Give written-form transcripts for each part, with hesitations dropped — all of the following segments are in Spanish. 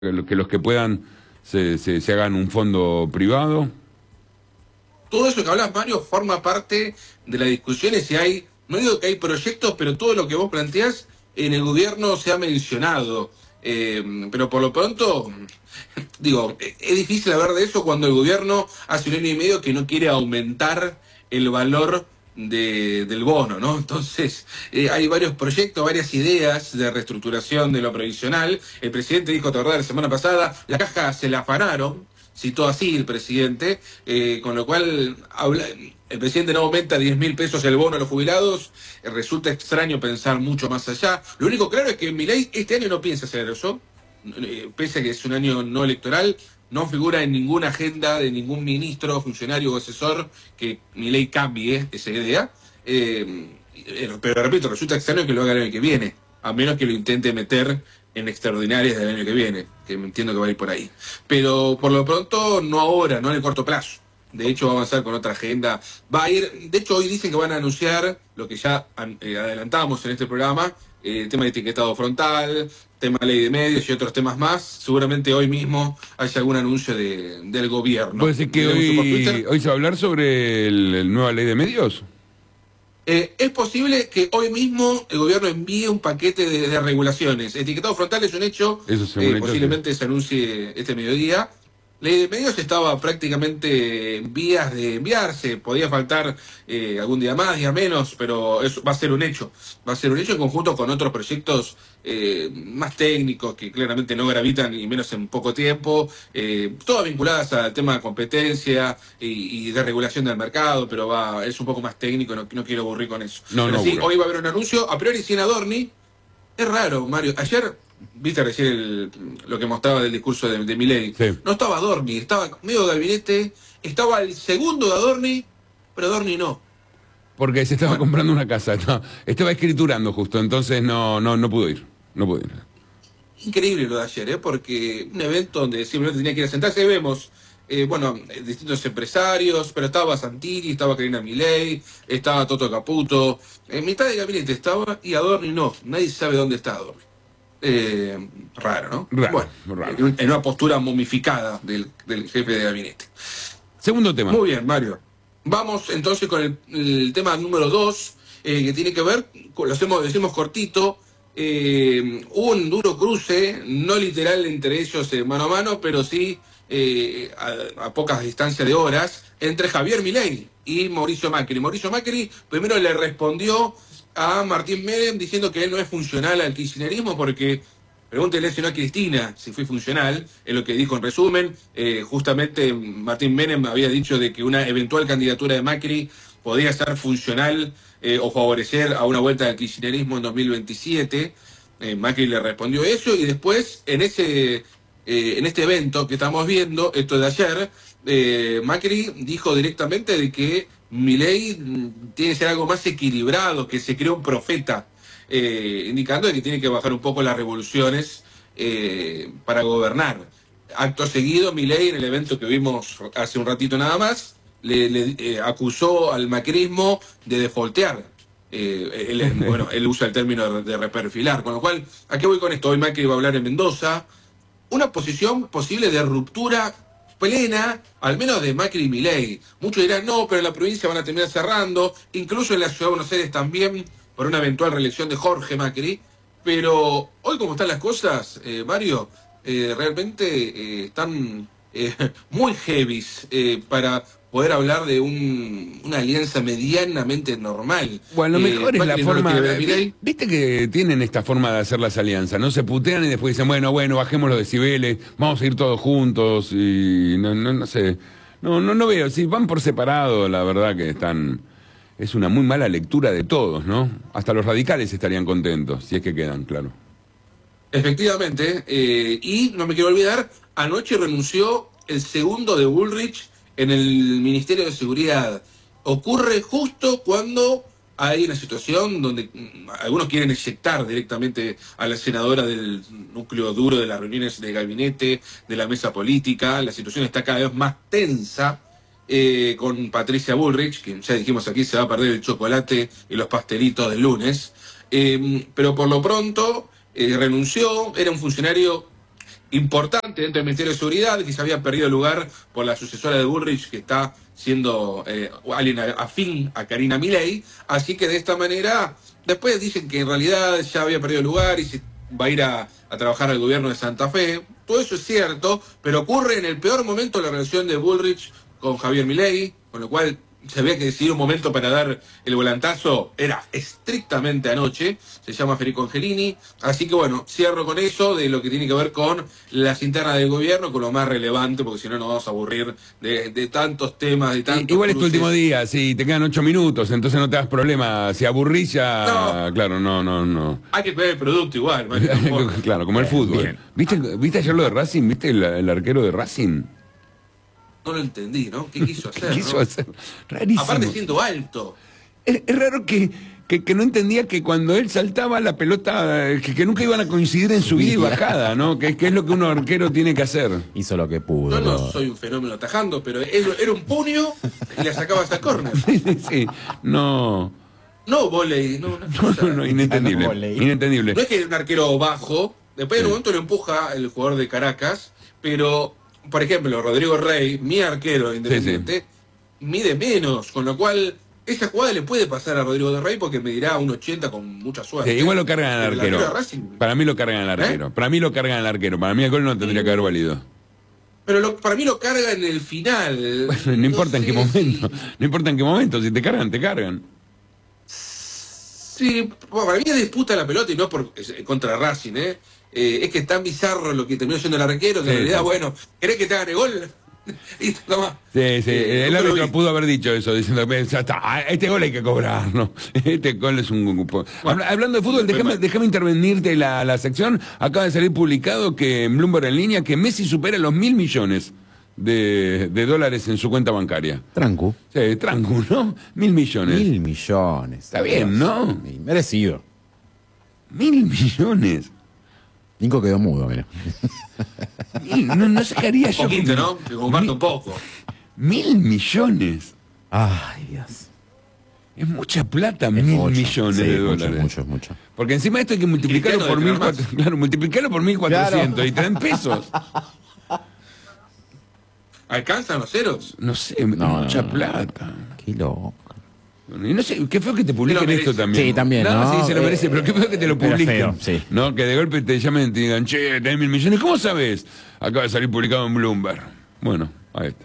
que los que puedan se hagan un fondo privado. Todo eso que hablas, Mario, forma parte de las discusiones y no digo que hay proyectos, pero todo lo que vos planteás en el gobierno se ha mencionado. Pero por lo pronto, digo, es difícil hablar de eso cuando el gobierno hace 1 año y medio que no quiere aumentar el valor del bono, ¿no? Entonces, hay varios proyectos, varias ideas de reestructuración de lo previsional. El presidente dijo, te verdad, la semana pasada, la caja se la afanaron, citó así el presidente, con lo cual el presidente no aumenta 10.000 pesos el bono a los jubilados. Resulta extraño pensar mucho más allá. Lo único claro es que Milei este año no piensa hacer eso, pese a que es un año no electoral. No figura en ninguna agenda de ningún ministro, funcionario o asesor que Milei cambie esa idea. Pero repito, resulta extraño que lo haga el año que viene, a menos que lo intente meter en extraordinarias del año que viene, que entiendo que va a ir por ahí. Pero por lo pronto, no ahora, no en el corto plazo. De hecho, va a avanzar con otra agenda. Va a ir, de hecho, hoy dicen que van a anunciar lo que ya adelantamos en este programa, tema de etiquetado frontal, tema de ley de medios y otros temas más. Seguramente hoy mismo haya algún anuncio del gobierno. ¿Puede decir que hoy se va a hablar sobre la nueva ley de medios? Es posible que hoy mismo el gobierno envíe un paquete de regulaciones. Etiquetado frontal es un hecho, posiblemente se anuncie este mediodía. Ley de medios estaba prácticamente en vías de enviarse, podía faltar algún día más, día menos, pero eso va a ser un hecho. Va a ser un hecho en conjunto con otros proyectos más técnicos que claramente no gravitan y menos en poco tiempo, todas vinculadas al tema de competencia y de regulación del mercado, pero es un poco más técnico, no quiero aburrir con eso. Pero sí, hoy va a haber un anuncio, a priori sin Adorni. Es raro, Mario. Ayer, viste recién lo que mostraba del discurso de Milei. Sí. No estaba Adorni, estaba medio gabinete, estaba el segundo de Adorni, pero Adorni no. Porque se estaba comprando una casa, estaba escriturando justo, entonces no pudo ir. No pudo ir. Increíble lo de ayer, porque un evento donde simplemente tenía que ir a sentarse, vemos, distintos empresarios, pero estaba Santilli, estaba Karina Milei, estaba Toto Caputo, en mitad de gabinete estaba y Adorni no, nadie sabe dónde está Adorni. Raro, ¿no? Raro. En una postura momificada del jefe de gabinete. Segundo tema. Muy bien, Mario. Vamos entonces con el tema número 2, que tiene que ver, lo decimos cortito. Hubo un duro cruce, no literal entre ellos mano a mano, pero sí a pocas distancias de horas, entre Javier Milei y Mauricio Macri. Mauricio Macri primero le respondió a Martín Menem diciendo que él no es funcional al kirchnerismo porque, pregúntele si no a Cristina si fue funcional, es lo que dijo en resumen. Justamente Martín Menem había dicho de que una eventual candidatura de Macri podría ser funcional o favorecer a una vuelta del kirchnerismo en 2027. Macri le respondió eso y después en este evento que estamos viendo, esto de ayer, Macri dijo directamente de que Milei tiene que ser algo más equilibrado, que se creó un profeta, indicando de que tiene que bajar un poco las revoluciones para gobernar. Acto seguido, Milei, en el evento que vimos hace un ratito nada más, le acusó al macrismo de defaultear. Él usa el término de reperfilar, con lo cual, ¿a qué voy con esto? Hoy Macri va a hablar en Mendoza. Una posición posible de ruptura plena, al menos de Macri y Milei. Muchos dirán, no, pero en la provincia van a terminar cerrando, incluso en la ciudad de Buenos Aires también, por una eventual reelección de Jorge Macri. Pero hoy como están las cosas, Mario, realmente están muy heavies para poder hablar de una alianza medianamente normal. Bueno, lo mejor es la forma. Viste que tienen esta forma de hacer las alianzas, ¿no? Se putean y después dicen, bueno, bajemos los decibeles, vamos a ir todos juntos y no sé. No veo, si van por separado, la verdad que es una muy mala lectura de todos, ¿no? Hasta los radicales estarían contentos, si es que quedan, claro. Efectivamente, y no me quiero olvidar, anoche renunció el segundo de Bullrich en el Ministerio de Seguridad. Ocurre justo cuando hay una situación donde algunos quieren eyectar directamente a la senadora del núcleo duro de las reuniones de gabinete, de la mesa política. La situación está cada vez más tensa con Patricia Bullrich, que ya dijimos aquí se va a perder el chocolate y los pastelitos del lunes. Pero por lo pronto renunció, era un funcionario importante dentro del Ministerio de Seguridad, que se había perdido lugar por la sucesora de Bullrich, que está siendo alguien afín a Karina Milei. Así que de esta manera, después dicen que en realidad ya había perdido lugar y se va a ir a trabajar al gobierno de Santa Fe. Todo eso es cierto, pero ocurre en el peor momento de la relación de Bullrich con Javier Milei, con lo cual se había que decidir un momento para dar el volantazo, era estrictamente anoche, se llama Federico Angelini, así que bueno, cierro con eso de lo que tiene que ver con las internas del gobierno, con lo más relevante, porque si no nos vamos a aburrir de tantos temas, de tantos igual es tu cruces. último día, sí, te quedan 8 minutos, entonces no te das problema, si aburrís ya, No. Claro, no. Hay que cuidar el producto igual, Mario, Claro, como el fútbol. Bien. ¿Viste ayer lo de Racing? ¿Viste el arquero de Racing? No lo entendí, ¿no? ¿Qué quiso hacer? ¿Qué quiso ¿no? hacer? Rarísimo. Aparte siendo alto. Es raro que no entendía que cuando él saltaba la pelota, que nunca iban a coincidir en subida y bajada, ¿no? Que es lo que un arquero tiene que hacer. Hizo lo que pudo. Yo no soy un fenómeno atajando, pero era un puño y le sacabas al córner. Sí, no. No volei, No, inentendible. Inentendible. No es que es un arquero bajo, después en un momento lo empuja el jugador de Caracas, pero, por ejemplo, Rodrigo Rey, mi arquero Independiente, mide menos, con lo cual esa jugada le puede pasar a Rodrigo de Rey porque medirá un 80 con mucha suerte. Sí, igual lo cargan al arquero. De Racing, Para mí lo cargan al arquero. Para mí lo cargan al arquero. Para mí el gol no tendría que haber valido. pero para mí lo carga en el final. Bueno, no importa en qué momento. No importa en qué momento. Si te cargan, te cargan. Sí, para mí es disputa la pelota y no por contra Racing, es que es tan bizarro lo que terminó siendo el arquero que en realidad, bueno, ¿querés que te hagan el gol? Y toma. Sí, el no lo árbitro vi. pudo haber dicho eso, diciendo, ya está, este gol hay que cobrar, ¿no? Este gol es un grupo. Bueno, Hablando de fútbol, déjame intervenirte la sección. Acaba de salir publicado que en Bloomberg en línea que Messi supera los 1.000 millones de dólares en su cuenta bancaria. Trancu. Sí, tranco, ¿no? 1.000 millones. 1.000 millones. Está bien, ¿no? Merecido. 1.000 millones. Nico quedó mudo, mira. No sacaría yo. Poquito, ¿no? Que comparto un poco. 1.000 millones. Ay, Dios. Es mucha plata, Es 1.000 mucho. millones Sí, de mucho, dólares. mucho. Porque encima esto hay que multiplicarlo Cristiano por debe tener 1.400. Claro, multiplicarlo por 1.400 y te dan pesos. ¿Alcanzan los ceros? No sé, mucha plata. Qué loco. Y no sé, qué feo que te publiquen merece. esto también. Sí, también, No, ¿no? sí, se lo merece, pero qué feo que te lo pero publiquen. feo, sí. ¿No? Que de golpe te llamen y te digan, che, tenés 1.000 millones. ¿Cómo sabes? Acaba de salir publicado en Bloomberg. Bueno, ahí está.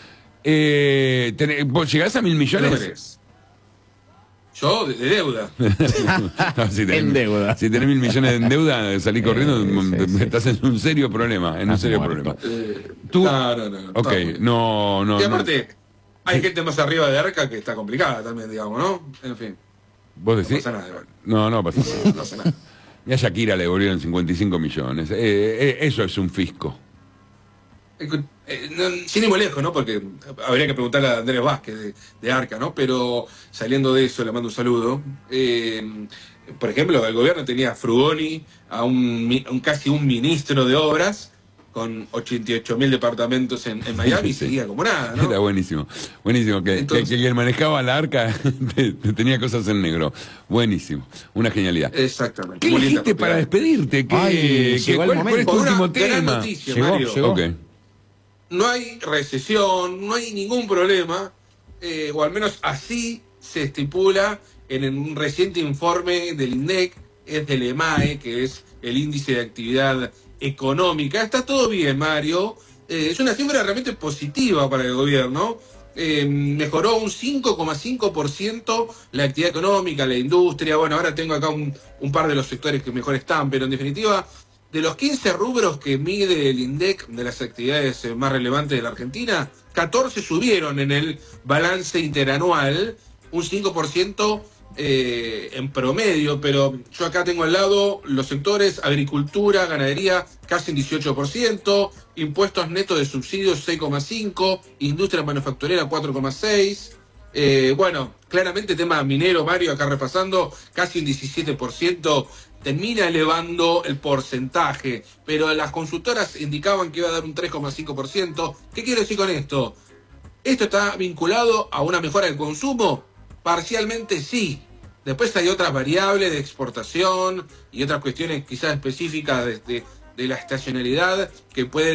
¿Vos llegás a 1.000 No millones? merece. Yo, de deuda. No, si tenés, En deuda. Si tenés 1.000 millones en deuda, salís corriendo, sí. estás en un serio problema. En un serio muerto. problema. Tú. No. Ok, está no. Y aparte, hay gente más arriba de Arca que está complicada también, digamos, ¿no? En fin, ¿Vos no decís? pasa nada igual. No pasa nada. No pasa nada. Y a Shakira le devolvieron 55 millones. Eso es un fisco. Sin ir muy lejos, ¿no? Porque habría que preguntarle a Andrés Vázquez de Arca, ¿no? Pero saliendo de eso, le mando un saludo. Por ejemplo, el gobierno tenía a Frugoni, a casi un ministro de obras, con 88.000 departamentos en Miami, y Sí. seguía como nada, ¿no? Era buenísimo. Buenísimo. Entonces- que quien manejaba la arca tenía cosas en negro. Buenísimo. Una genialidad. Exactamente. ¿Qué Muy linda elegiste para propiedad. despedirte? Ay, llegó el ¿Cuál es tu Con una último gran tema? noticia, Llegó, Mario. llegó. Ok. No hay recesión, no hay ningún problema, o al menos así se estipula en un reciente informe del INDEC, es del EMAE, que es el índice de actividad económica. Está todo bien, Mario. Es una cifra realmente positiva para el gobierno. Mejoró un 5,5% la actividad económica, la industria. Bueno, ahora tengo acá un par de los sectores que mejor están, pero en definitiva, de los 15 rubros que mide el INDEC de las actividades más relevantes de la Argentina, 14 subieron en el balance interanual, un 5% en promedio, pero yo acá tengo al lado los sectores agricultura, ganadería, casi un 18%, impuestos netos de subsidios 6,5%, industria manufacturera 4,6%. Bueno, claramente tema minero, Mario, acá repasando, casi un 17%, termina elevando el porcentaje, pero las consultoras indicaban que iba a dar un 3,5%. ¿Qué quiero decir con esto? ¿Esto está vinculado a una mejora del consumo? Parcialmente sí. Después hay otras variables de exportación y otras cuestiones quizás específicas de de la estacionalidad que puede